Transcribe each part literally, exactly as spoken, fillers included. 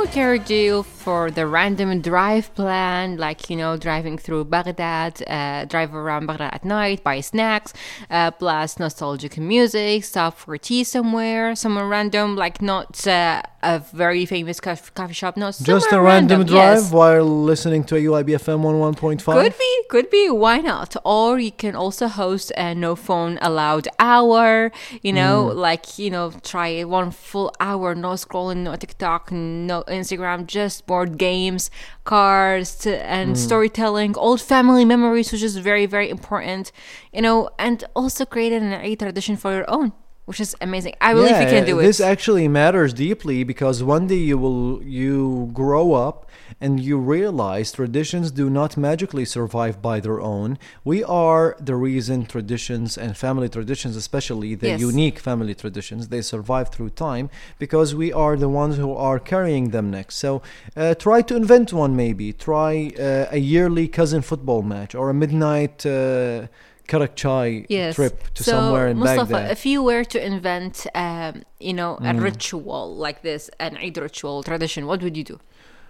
prepared you for the random drive plan, like, you know, driving through Baghdad, uh, drive around Baghdad at night, buy snacks, uh, plus nostalgic music, stop for tea somewhere, somewhere random, like not uh, a very famous cof- coffee shop, no, Just a random drive yes. while listening to A U I B F M one oh one point five? Could be, could be, why not? Or you can also host a no phone allowed hour, you know, mm. like, you know, try one full hour, no scrolling, no TikTok, no Instagram, just board games, cards, to, and mm. storytelling, old family memories, which is very, very important, you know, and also created an Eid tradition for your own, which is amazing. I believe yeah, you can do it. This actually matters deeply because one day you will you grow up and you realize traditions do not magically survive by their own. We are the reason traditions and family traditions, especially the yes. unique family traditions, they survive through time because we are the ones who are carrying them next. So uh, try to invent one maybe. Try uh, a yearly cousin football match or a midnight uh, Karak Chai yes. trip to so, somewhere in Mustafa, Baghdad. If you were to invent, um, you know, a Mm. ritual like this, an Eid ritual tradition, what would you do?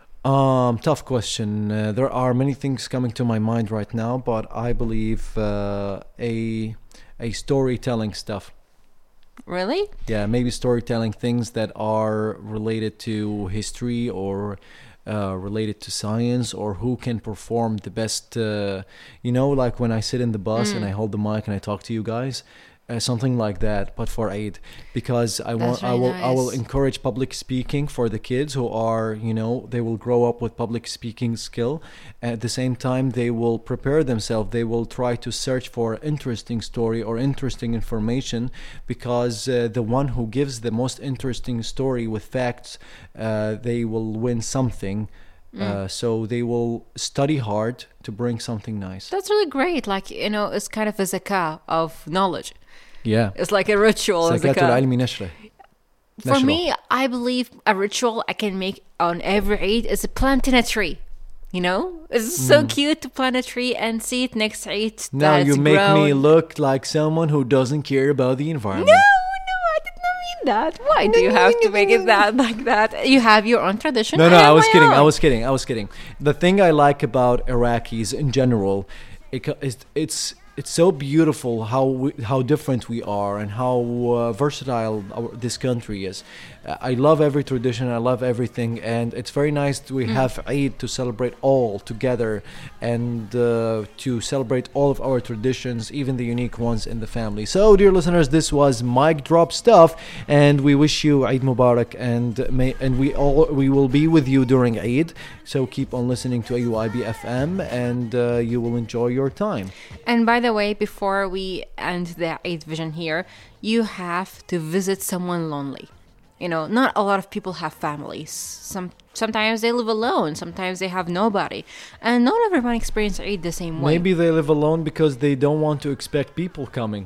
Um, tough question. Uh, there are many things coming to my mind right now, but I believe uh, a a storytelling stuff. Really? Yeah, maybe storytelling things that are related to history or uh, related to science, or who can perform the best. Uh, you know, like when I sit in the bus Mm. and I hold the mic and I talk to you guys. Uh, something like that, but for Eid, because I want, I really will, I will nice. encourage public speaking for the kids who are, you know, they will grow up with public speaking skill. At the same time, they will prepare themselves. They will try to search for interesting story or interesting information, because uh, the one who gives the most interesting story with facts, uh, they will win something. Mm. Uh, so they will study hard to bring something nice. That's really great. Like, you know, it's kind of a zakah of knowledge. Yeah. It's like a ritual. زكاة zakah. العلم نشره. For نشره. me, I believe a ritual I can make on every Eid is planting a tree. You know, it's so Mm. cute to plant a tree and see it next Eid. Now that you it's make grown. me look like someone who doesn't care about the No, environment. no, I did not mean that. Why do you have to make it that like that? You have your own tradition. No, no, I, I have was my kidding. own. I was kidding. I was kidding. The thing I like about Iraqis in general, it, co- it's it's it's so beautiful how we, how different we are and how uh, versatile our, this country is. Uh, I love every tradition. I love everything, and it's very nice that we Mm. have Eid to celebrate all together and uh, to celebrate all of our traditions, even the unique ones in the family. So, dear listeners, this was mic drop stuff, and we wish you Eid Mubarak, and may and we all we will be with you during Eid. So keep on listening to A U I B F M, and uh, you will enjoy your time. And by the way, before we end the Eid vision here, you have to visit someone lonely. You know, not a lot of people have families. Some sometimes they live alone. Sometimes they have nobody, and not everyone experiences Eid the same way. Maybe they live alone because they don't want to expect people coming.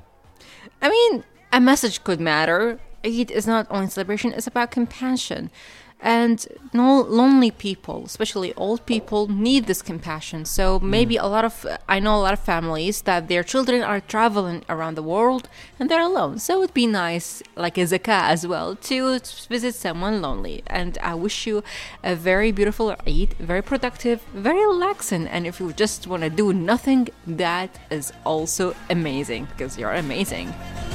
I mean, a message could matter. Eid is not only celebration; it's about compassion. And no lonely people, especially old people, need this compassion. So maybe a lot of, I know a lot of families that their children are traveling around the world and they're alone. So it'd be nice, like a zakah as well, to visit someone lonely. And I wish you a very beautiful Eid, very productive, very relaxing. And if you just want to do nothing, that is also amazing, because you're amazing.